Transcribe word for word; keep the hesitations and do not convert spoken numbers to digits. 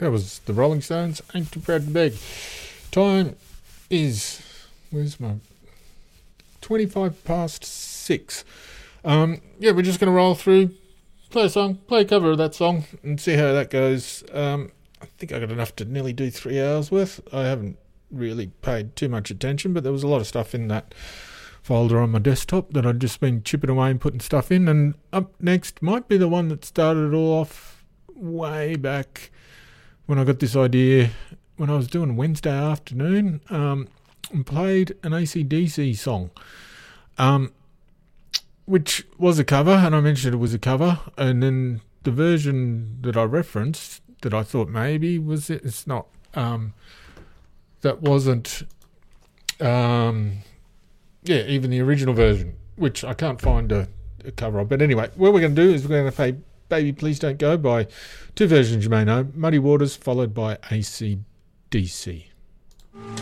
That was the Rolling Stones, Ain't Too Proud to Beg. Time is, where's my, twenty-five past six. Um, yeah, we're just going to roll through, play a song, play a cover of that song, and see how that goes. Um, I think I got enough to nearly do three hours worth. I haven't really paid too much attention, but there was a lot of stuff in that folder on my desktop that I'd just been chipping away and putting stuff in. And up next might be the one that started it all off way back when I got this idea when I was doing Wednesday afternoon, um, and played an A C D C song, um, which was a cover, and I mentioned it was a cover, and then the version that I referenced that I thought maybe was it, it's not, um, that wasn't, um, yeah, even the original version, which I can't find a, a cover of. But anyway, what we're going to do is we're going to play Baby Please Don't Go by two versions you may know, Muddy Waters followed by A C D C.